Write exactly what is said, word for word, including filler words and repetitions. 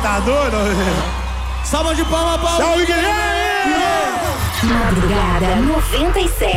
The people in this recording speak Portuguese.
tá doido? Salva de palma, palma. Salve, Guilherme! Madrugada noventa e sete.